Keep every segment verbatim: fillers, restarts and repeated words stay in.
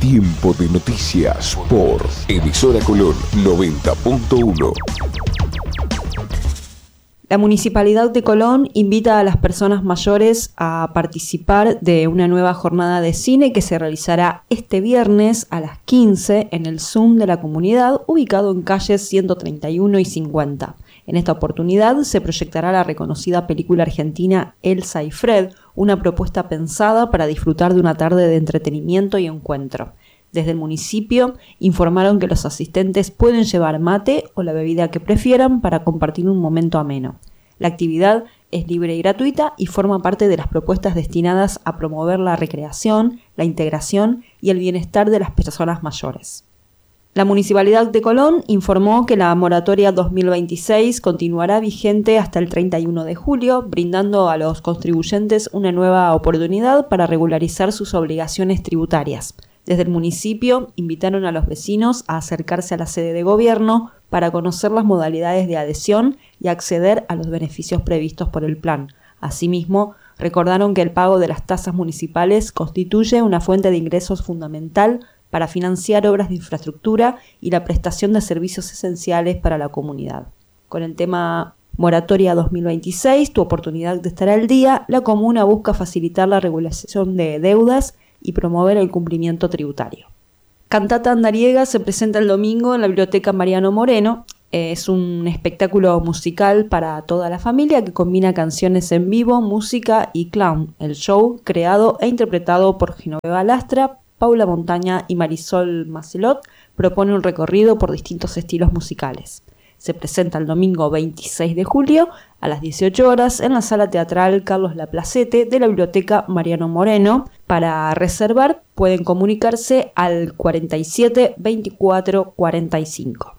Tiempo de noticias por Emisora Colón noventa punto uno. La Municipalidad de Colón invita a las personas mayores a participar de una nueva jornada de cine que se realizará este viernes a las quince en el Zoom de la comunidad, ubicado en calles ciento treinta y uno y cincuenta. En esta oportunidad se proyectará la reconocida película argentina Elsa y Fred, una propuesta pensada para disfrutar de una tarde de entretenimiento y encuentro. Desde el municipio informaron que los asistentes pueden llevar mate o la bebida que prefieran para compartir un momento ameno. La actividad es libre y gratuita y forma parte de las propuestas destinadas a promover la recreación, la integración y el bienestar de las personas mayores. La Municipalidad de Colón informó que la moratoria dos mil veintiséis continuará vigente hasta el treinta y uno de julio, brindando a los contribuyentes una nueva oportunidad para regularizar sus obligaciones tributarias. Desde el municipio invitaron a los vecinos a acercarse a la sede de gobierno para conocer las modalidades de adhesión y acceder a los beneficios previstos por el plan. Asimismo, recordaron que el pago de las tasas municipales constituye una fuente de ingresos fundamental para financiar obras de infraestructura y la prestación de servicios esenciales para la comunidad. Con el tema Moratoria dos mil veintiséis, tu oportunidad de estar al día, la comuna busca facilitar la regulación de deudas y promover el cumplimiento tributario. Cantata Andariega se presenta el domingo en la Biblioteca Mariano Moreno. Es un espectáculo musical para toda la familia que combina canciones en vivo, música y clown. El show, creado e interpretado por Genoveva Lastra, Paula Montaña y Marisol Macelot, propone un recorrido por distintos estilos musicales. Se presenta el domingo veintiséis de julio a las dieciocho horas en la Sala Teatral Carlos Laplacete de la Biblioteca Mariano Moreno. Para reservar pueden comunicarse al cuarenta y siete veinticuatro cuarenta y cinco.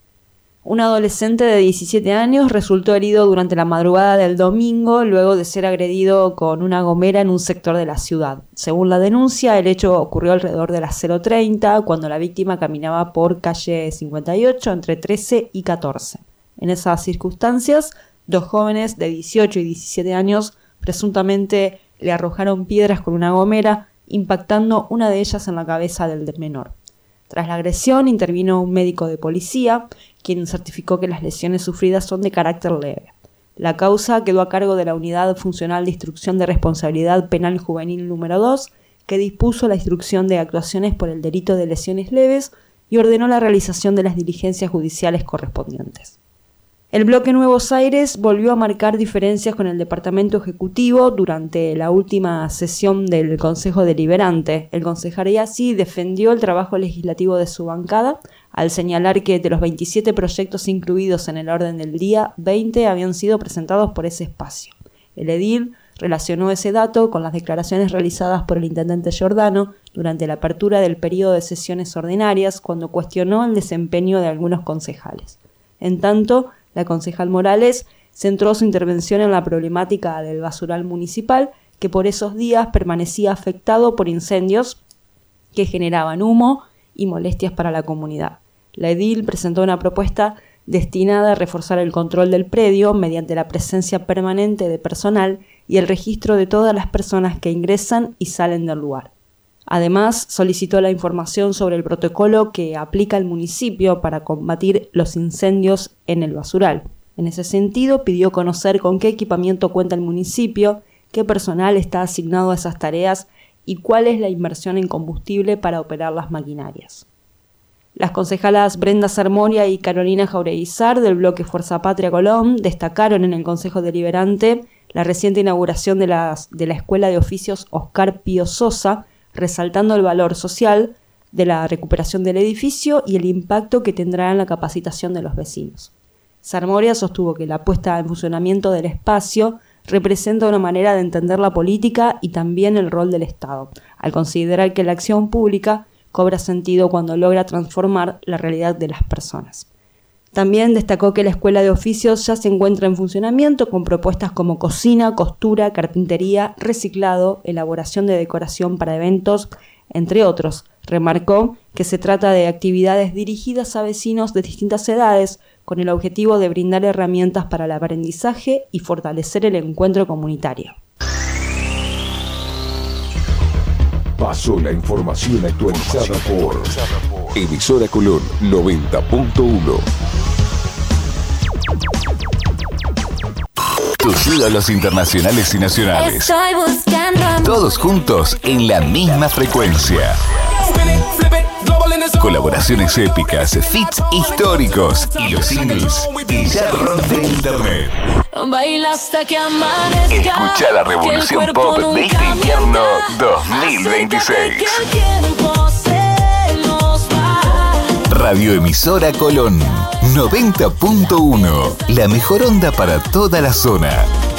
Un adolescente de diecisiete años resultó herido durante la madrugada del domingo luego de ser agredido con una gomera en un sector de la ciudad. Según la denuncia, el hecho ocurrió alrededor de las cero treinta, cuando la víctima caminaba por calle cincuenta y ocho entre trece y catorce. En esas circunstancias, dos jóvenes de dieciocho y diecisiete años presuntamente le arrojaron piedras con una gomera, impactando una de ellas en la cabeza del menor. Tras la agresión intervino un médico de policía, quien certificó que las lesiones sufridas son de carácter leve. La causa quedó a cargo de la Unidad Funcional de Instrucción de Responsabilidad Penal Juvenil número dos, que dispuso la instrucción de actuaciones por el delito de lesiones leves y ordenó la realización de las diligencias judiciales correspondientes. El bloque Nuevos Aires volvió a marcar diferencias con el Departamento Ejecutivo durante la última sesión del Consejo Deliberante. El concejal Iasi defendió el trabajo legislativo de su bancada al señalar que de los veintisiete proyectos incluidos en el orden del día, veinte habían sido presentados por ese espacio. El edil relacionó ese dato con las declaraciones realizadas por el intendente Giordano durante la apertura del periodo de sesiones ordinarias, cuando cuestionó el desempeño de algunos concejales. En tanto, la concejal Morales centró su intervención en la problemática del basural municipal, que por esos días permanecía afectado por incendios que generaban humo y molestias para la comunidad. La edil presentó una propuesta destinada a reforzar el control del predio mediante la presencia permanente de personal y el registro de todas las personas que ingresan y salen del lugar. Además, solicitó la información sobre el protocolo que aplica el municipio para combatir los incendios en el basural. En ese sentido, pidió conocer con qué equipamiento cuenta el municipio, qué personal está asignado a esas tareas y cuál es la inversión en combustible para operar las maquinarias. Las concejalas Brenda Sarmoria y Carolina Jaureguizar del bloque Fuerza Patria Colón destacaron en el Consejo Deliberante la reciente inauguración de, las, de la Escuela de Oficios Oscar Pío Sosa, resaltando el valor social de la recuperación del edificio y el impacto que tendrá en la capacitación de los vecinos. Sarmoria sostuvo que la puesta en funcionamiento del espacio representa una manera de entender la política y también el rol del Estado, al considerar que la acción pública cobra sentido cuando logra transformar la realidad de las personas. También destacó que la Escuela de Oficios ya se encuentra en funcionamiento con propuestas como cocina, costura, carpintería, reciclado, elaboración de decoración para eventos, entre otros. Remarcó que se trata de actividades dirigidas a vecinos de distintas edades con el objetivo de brindar herramientas para el aprendizaje y fortalecer el encuentro comunitario. Pasó la información actualizada por Emisora Colón noventa punto uno. Tus ídolos internacionales y nacionales. Estoy buscando Todos juntos en la misma frecuencia. Colaboraciones épicas, feats históricos y los singles que ya rompen internet. Baila hasta que amanezca. Escucha la revolución pop de este invierno dos mil veintiséis. Radio Emisora Colón noventa punto uno. La mejor onda para toda la zona.